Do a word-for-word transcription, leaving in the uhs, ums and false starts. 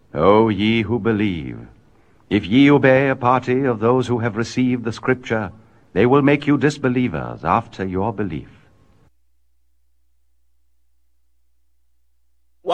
O ye who believe, if ye obey a party of those who have received the Scripture, they will make you disbelievers after your belief.